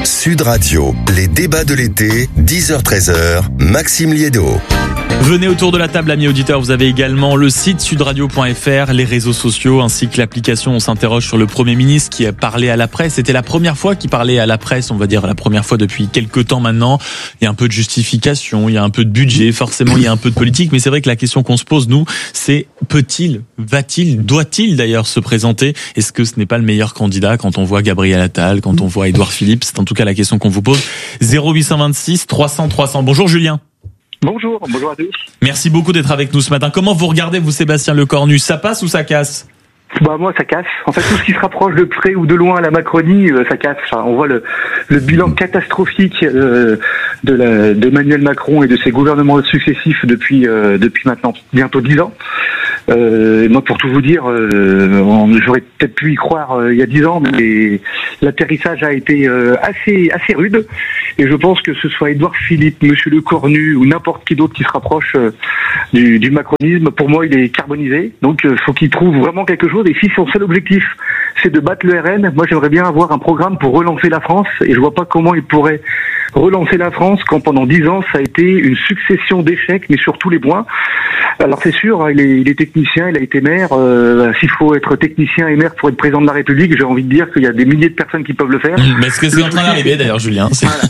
Sud Radio, les débats de l'été, 10h-13h, Maxime Liédo. Venez autour de la table, amis auditeurs. Vous avez également le site sudradio.fr, les réseaux sociaux ainsi que l'application. On s'interroge sur le Premier ministre qui a parlé à la presse. C'était la première fois qu'il parlait à la presse, on va dire la première fois depuis quelques temps maintenant. Il y a un peu de justification, il y a un peu de budget, forcément il y a un peu de politique. Mais c'est vrai que la question qu'on se pose, nous, c'est peut-il, va-t-il, doit-il d'ailleurs se présenter? Est-ce que ce n'est pas le meilleur candidat quand on voit Gabriel Attal, quand on voit Édouard Philippe? C'est en tout cas la question qu'on vous pose. 0826 300 300. Bonjour Julien. Bonjour à tous. Merci beaucoup d'être avec nous ce matin. Comment vous regardez, vous, Sébastien Lecornu? Ça passe ou ça casse? Moi, ça casse. En fait, tout ce qui se rapproche de près ou de loin à la Macronie, ça casse. Enfin, on voit le bilan catastrophique de Emmanuel Macron et de ses gouvernements successifs depuis maintenant bientôt 10 ans. Moi, pour tout vous dire, j'aurais peut-être pu y croire il y a 10 ans, mais l'atterrissage a été assez rude. Et je pense que ce soit Édouard Philippe, Monsieur Lecornu ou n'importe qui d'autre qui se rapproche du macronisme, pour moi, il est carbonisé. Donc, faut qu'il trouve vraiment quelque chose. Et si son seul objectif, c'est de battre le RN, moi, j'aimerais bien avoir un programme pour relancer la France. Et je vois pas comment il pourrait relancer la France quand pendant 10 ans, ça a été une succession d'échecs, mais sur tous les points. Alors c'est sûr, il est technicien, il a été maire. S'il faut être technicien et maire pour être président de la République, j'ai envie de dire qu'il y a des milliers de personnes qui peuvent le faire. Mais est-ce que c'est en train d'arriver d'ailleurs, Julien?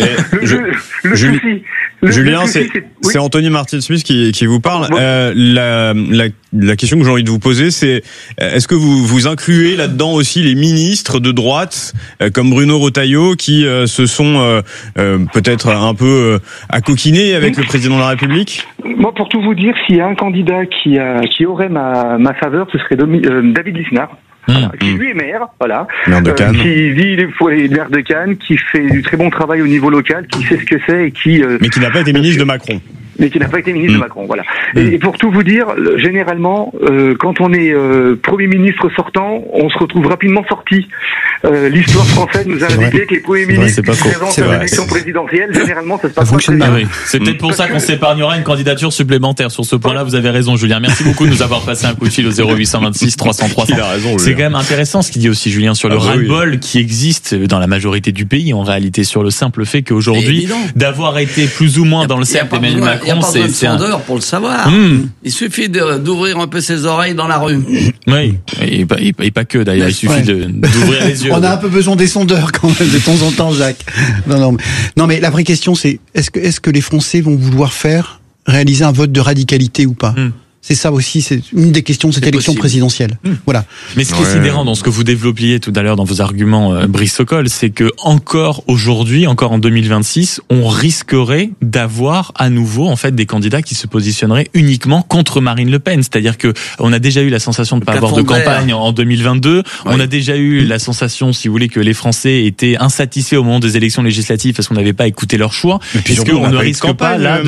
Julien, c'est Anthony Martin-Smith qui vous parle. La question que j'ai envie de vous poser, c'est est-ce que vous incluez là-dedans aussi les ministres de droite comme Bruno Retailleau qui se sont peut-être un peu accoquinés avec le président de la République? Moi, pour tout vous dire, s'il y a un candidat qui aurait ma faveur, ce serait David Lisnard. Voilà, qui lui est maire, voilà, maire de Cannes. Qui vit les maires de Cannes, qui fait du très bon travail au niveau local, qui sait ce que c'est et mais qui n'a pas été ministre de Macron. Mais qui n'a pas été ministre de Macron, voilà. Et pour tout vous dire, généralement, quand on est Premier ministre sortant, on se retrouve rapidement sorti. L'histoire française nous a indiqué que les premiers ministres qui se présentent à l'élection présidentielle, généralement, ça se passe pas très bien. Oui. C'est peut-être pour ça qu'on s'épargnera une candidature supplémentaire sur ce point-là. Vous avez raison, Julien. Merci beaucoup de nous avoir passé un coup de fil au 0826 300 300. Il a raison, c'est quand même intéressant ce qu'il dit aussi, Julien, sur le ras-le-bol qui existe dans la majorité du pays, en réalité, sur le simple fait qu'aujourd'hui, d'avoir été plus ou moins dans le cercle d'Emmanuel Macron, il n'y a pas besoin de sondeur pour le savoir. Il suffit d'ouvrir un peu ses oreilles dans la rue. Oui, et pas que d'ailleurs. Il suffit d'ouvrir les yeux. On a un peu besoin des sondeurs quand même de temps en temps, Jacques. Non, mais la vraie question, c'est est-ce que les Français vont vouloir réaliser un vote de radicalité ou pas? C'est ça aussi, c'est une des questions de cette élection présidentielle. Voilà. Mais ce qui est sidérant dans ce que vous développiez tout à l'heure dans vos arguments, Brice Sokol, c'est que encore aujourd'hui, encore en 2026, on risquerait d'avoir à nouveau en fait des candidats qui se positionneraient uniquement contre Marine Le Pen. C'est-à-dire que on a déjà eu la sensation de ne pas avoir de campagne en 2022. On a déjà eu la sensation, si vous voulez, que les Français étaient insatisfaits au moment des élections législatives parce qu'on n'avait pas écouté leur choix. Est-ce qu'on ne risque pas là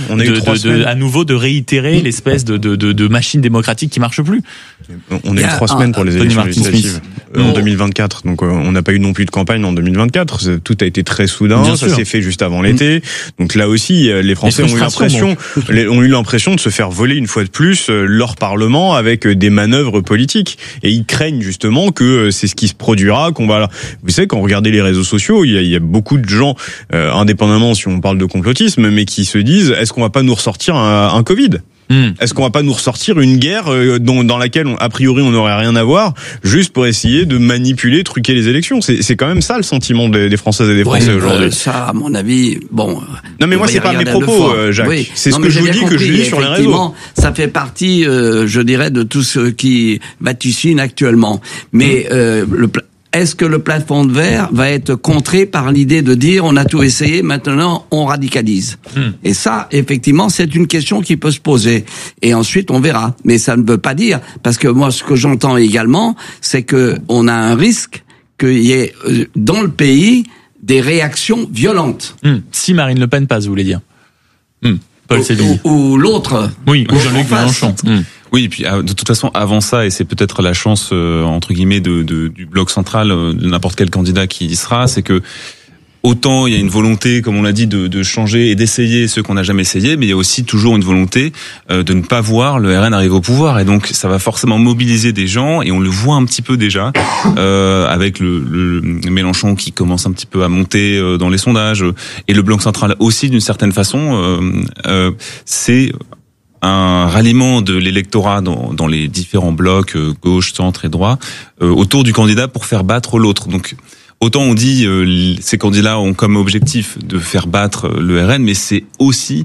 à nouveau de réitérer l'espèce de machine démocratique qui marche plus? On a eu 3 semaines pour les élections législatives en 2024, donc on n'a pas eu non plus de campagne en 2024. Tout a été très soudain, ça s'est fait juste avant l'été. Donc là aussi, les Français ont eu l'impression de se faire voler une fois de plus leur Parlement avec des manœuvres politiques. Et ils craignent justement que c'est ce qui se produira, Vous savez, quand vous regardez les réseaux sociaux, il y a beaucoup de gens, indépendamment si on parle de complotisme, mais qui se disent, est-ce qu'on va pas nous ressortir un Covid? Est-ce qu'on va pas nous ressortir une guerre dans laquelle, a priori, on n'aurait rien à voir, juste pour essayer de manipuler, truquer les élections? C'est quand même ça le sentiment des Françaises et des Français aujourd'hui. Ça, à mon avis, bon. Non, mais moi, c'est pas mes propos, Jacques. Oui. C'est ce que je vous dis, que je lis sur les réseaux. Ça fait partie, je dirais, de tout ce qui vaticine actuellement. Mais est-ce que le plafond de verre va être contré par l'idée de dire on a tout essayé, maintenant on radicalise? Et ça, effectivement, c'est une question qui peut se poser. Et ensuite, on verra. Mais ça ne veut pas dire, parce que moi, ce que j'entends également, c'est que on a un risque qu'il y ait dans le pays des réactions violentes. Si Marine Le Pen passe, vous voulez dire? Paul Séville. Ou l'autre. Oui, ou Jean-Luc Mélenchon. Oui, et puis de toute façon, avant ça, et c'est peut-être la chance entre guillemets du bloc central, de n'importe quel candidat qui y sera, c'est que autant il y a une volonté, comme on l'a dit, de changer et d'essayer ceux qu'on n'a jamais essayé, mais il y a aussi toujours une volonté de ne pas voir le RN arriver au pouvoir. Et donc, ça va forcément mobiliser des gens, et on le voit un petit peu déjà, avec le Mélenchon qui commence un petit peu à monter dans les sondages, et le Bloc central aussi, d'une certaine façon. C'est un ralliement de l'électorat dans les différents blocs, gauche, centre et droit, autour du candidat pour faire battre l'autre. Donc, autant on dit ces candidats ont comme objectif de faire battre le RN, mais c'est aussi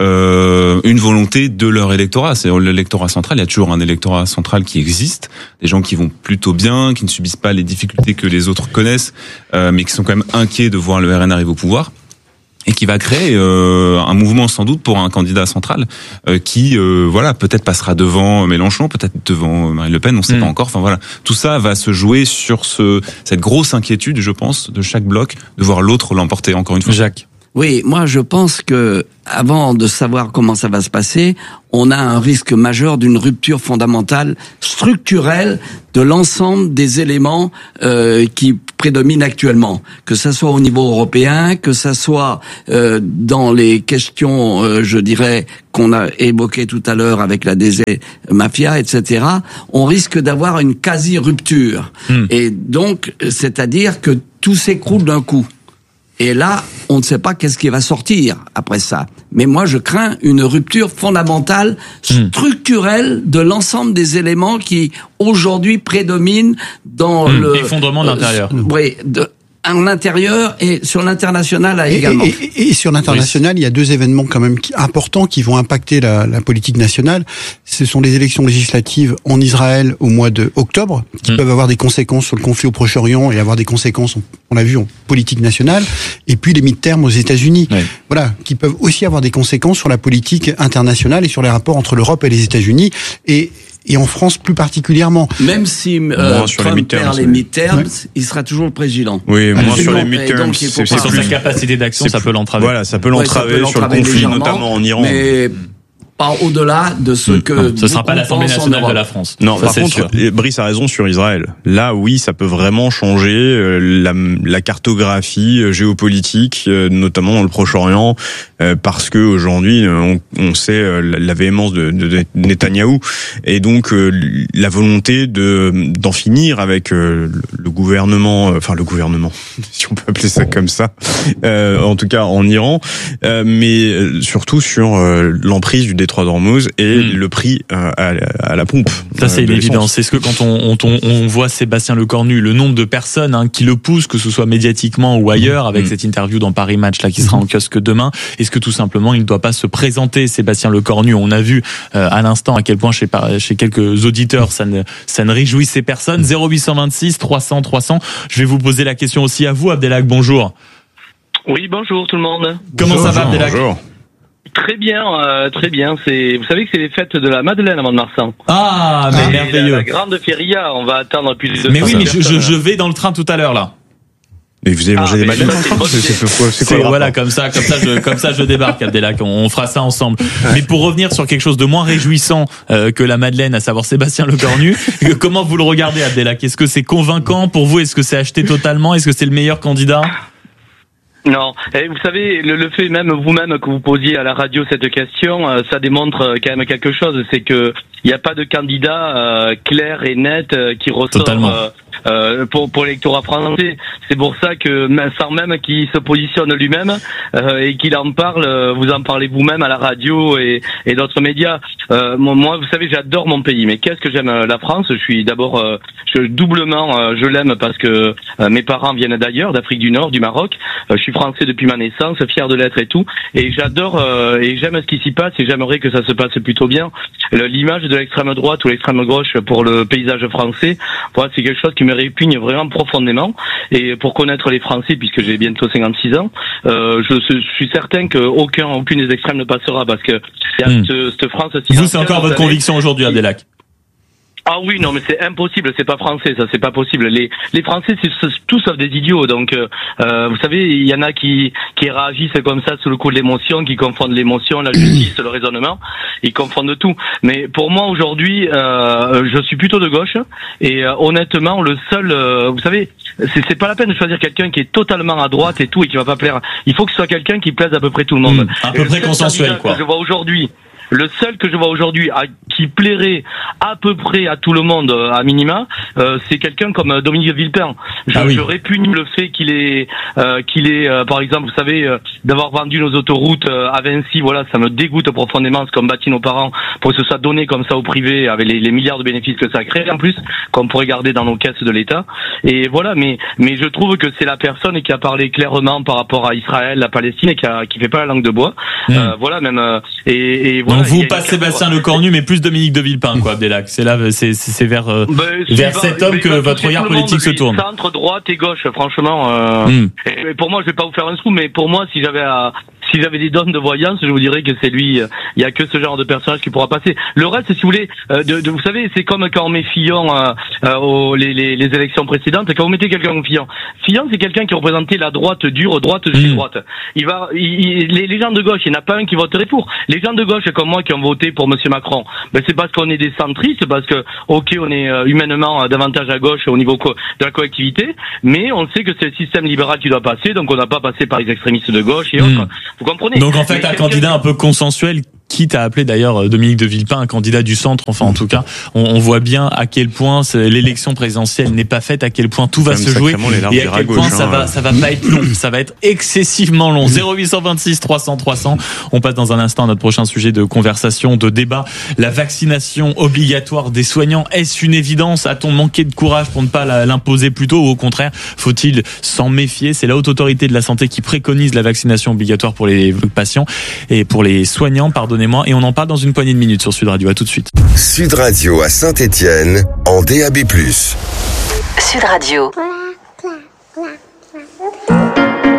une volonté de leur électorat. C'est l'électorat central. Il y a toujours un électorat central qui existe, des gens qui vont plutôt bien, qui ne subissent pas les difficultés que les autres connaissent, mais qui sont quand même inquiets de voir le RN arriver au pouvoir. Et qui va créer un mouvement sans doute pour un candidat central qui voilà, peut-être passera devant Mélenchon, peut-être devant Marine Le Pen, on ne sait pas encore. Enfin voilà, tout ça va se jouer sur cette grosse inquiétude, je pense, de chaque bloc de voir l'autre l'emporter encore une fois. Jacques. Oui, moi je pense que avant de savoir comment ça va se passer, on a un risque majeur d'une rupture fondamentale, structurelle de l'ensemble des éléments qui prédominent actuellement, que ça soit au niveau européen, que ça soit dans les questions, je dirais, qu'on a évoquées tout à l'heure avec la DG Mafia, etc. On risque d'avoir une quasi-rupture. Et donc, c'est-à-dire que tout s'écroule d'un coup. Et là, on ne sait pas qu'est-ce qui va sortir après ça. Mais moi, je crains une rupture fondamentale, structurelle de l'ensemble des éléments qui, aujourd'hui, prédominent dans l'effondrement de l'intérieur. Oui, en intérieur et sur l'international également. Et sur l'international, il y a deux événements quand même importants qui vont impacter la politique nationale. Ce sont les élections législatives en Israël au mois d'octobre, qui peuvent avoir des conséquences sur le conflit au Proche-Orient et avoir des conséquences, on l'a vu, en politique nationale. Et puis les midterms aux États-Unis, voilà, qui peuvent aussi avoir des conséquences sur la politique internationale et sur les rapports entre l'Europe et les États-Unis. Et en France plus particulièrement. Même si Trump perd les midterms, il sera toujours le président. Oui, moins sur les midterms. C'est sur sa capacité d'action, ça peut l'entraver. Voilà, ça peut l'entraver sur le conflit, notamment en Iran. Mais pas au-delà de ce que... Ce ne sera pas l'Assemblée nationale de la France. Non, par contre, Brice a raison sur Israël. Là, oui, ça peut vraiment changer la cartographie géopolitique, notamment dans le Proche-Orient, parce que aujourd'hui, on sait la véhémence de Netanyahou, et donc la volonté d'en finir avec le gouvernement, enfin le gouvernement, si on peut appeler ça comme ça, en tout cas en Iran, mais surtout sur l'emprise du détroit d'Ormuz et le prix à la pompe. Ça c'est une évidence. Est-ce que quand on voit Sébastien Lecornu, le nombre de personnes qui le poussent, que ce soit médiatiquement ou ailleurs, avec cette interview dans Paris Match là qui sera en kiosque demain, est-ce que tout simplement il ne doit pas se présenter, Sébastien Lecornu? On a vu à l'instant à quel point chez quelques auditeurs ça ne réjouissait personne. 0826 300 300. Je vais vous poser la question aussi à vous, Abdelhak. Bonjour. Oui, bonjour tout le monde. Comment ça va, Abdelhak? Bonjour. Très bien, très bien. Vous savez que c'est les fêtes de la Madeleine à Mont-de-Marsan. Ah, mais merveilleux. La grande feria, on va attendre plus de... Mais oui, mais je vais dans le train tout à l'heure là. Et vous avez mangé des madeleines en train? C'est quoi voilà, comme ça je débarque, Abdelhak. On fera ça ensemble. Mais pour revenir sur quelque chose de moins réjouissant que la Madeleine, à savoir Sébastien Lecornu, comment vous le regardez, Abdelhak? Est-ce que c'est convaincant pour vous? Est-ce que c'est acheté totalement? Est-ce que c'est le meilleur candidat? Non, et vous savez, le fait même vous-même que vous posiez à la radio cette question, ça démontre quand même quelque chose, c'est que il n'y a pas de candidat clair et net qui ressort pour l'électorat français. C'est pour ça que sans même qu'il se positionne lui-même et qu'il en parle, vous en parlez vous-même à la radio et d'autres médias. Moi, vous savez, j'adore mon pays, mais qu'est-ce que j'aime la France. Je suis d'abord doublement, je l'aime parce que mes parents viennent d'ailleurs, d'Afrique du Nord, du Maroc. Je suis français depuis ma naissance, fier de l'être et tout. Et j'adore et j'aime ce qui s'y passe et j'aimerais que ça se passe plutôt bien. L'image de l'extrême droite ou l'extrême gauche pour le paysage français, voilà, c'est quelque chose qui me répugne vraiment profondément. Et pour connaître les Français, puisque j'ai bientôt 56 ans, je suis certain qu'aucune des extrêmes ne passera parce que cette France. Vous, c'est encore votre conviction aujourd'hui, Abdelhak? Ah oui, non, mais c'est impossible, c'est pas français, ça, c'est pas possible. Les Français, c'est tout sauf des idiots. Donc, vous savez, il y en a qui réagissent comme ça sous le coup de l'émotion, qui confondent l'émotion, la justice, le raisonnement. Ils confondent tout. Mais pour moi, aujourd'hui, je suis plutôt de gauche. Et honnêtement, le seul, vous savez, c'est pas la peine de choisir quelqu'un qui est totalement à droite et tout et qui va pas plaire. Il faut que ce soit quelqu'un qui plaise à peu près tout le monde. À peu près consensuel, quoi. Je vois aujourd'hui. Le seul que je vois aujourd'hui qui plairait à peu près à tout le monde à minima, c'est quelqu'un comme Dominique de Villepin. Je répugne le fait qu'il est par exemple, vous savez, d'avoir vendu nos autoroutes à Vinci. Voilà, ça me dégoûte profondément ce qu'ont bâti nos parents pour que ce soit donné comme ça au privé avec les milliards de bénéfices que ça crée en plus, qu'on pourrait garder dans nos caisses de l'État. Et voilà, mais je trouve que c'est la personne qui a parlé clairement par rapport à Israël, la Palestine et qui fait pas la langue de bois. Voilà, même et voilà. Donc vous, pas Sébastien Lecornu, mais plus Dominique de Villepin, quoi, Abdelak. C'est là, c'est vers cet homme que votre regard politique se tourne. Centre, droite et gauche, franchement. Et pour moi, je vais pas vous faire un trou, mais pour moi, si j'avais des dons de voyance, je vous dirais que c'est lui. Il y a que ce genre de personnage qui pourra passer. Le reste, si vous voulez, vous savez, c'est comme quand on met Fillon les élections précédentes. Quand vous mettez quelqu'un comme Fillon, Fillon, c'est quelqu'un qui représentait la droite dure, droite de chez droite. Les gens de gauche, il n'y en a pas un qui voterait pour. Les gens de gauche, comme moi, qui ont voté pour Monsieur Macron, ben c'est parce qu'on est des centristes, parce que ok, on est humainement davantage à gauche au niveau de la collectivité, mais on sait que c'est le système libéral qui doit passer, donc on n'a pas passé par les extrémistes de gauche et autres. Vous comprenez? Donc en fait, un candidat un peu consensuel, quitte à appeler d'ailleurs Dominique de Villepin un candidat du centre, enfin en tout cas, on voit bien à quel point l'élection présidentielle n'est pas faite, à quel point tout va se jouer et à quel point ça va pas être long, ça va être excessivement long. 0826 300 300. On passe dans un instant à notre prochain sujet de conversation, de débat, la vaccination obligatoire des soignants. Est-ce une évidence? A-t-on manqué de courage pour ne pas l'imposer plus tôt, ou au contraire, faut-il s'en méfier? C'est la Haute Autorité de la Santé qui préconise la vaccination obligatoire pour les patients et pour les soignants, pardonnez-moi, et on en parle dans une poignée de minutes sur Sud Radio. À tout de suite. Sud Radio à Saint-Étienne en DAB+. Sud Radio.